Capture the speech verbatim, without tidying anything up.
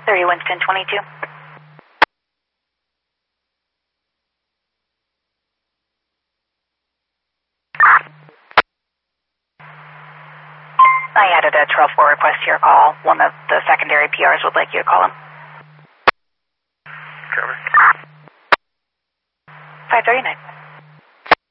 thirty Winston twenty-two. I added a twelve four request to your call. One of the secondary P Rs would like you to call him. Trevor. five thirty-nine.